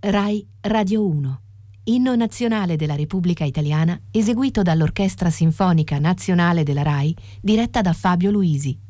Rai Radio 1. Inno nazionale della Repubblica Italiana eseguito dall'Orchestra Sinfonica Nazionale della Rai, diretta da Fabio Luisi.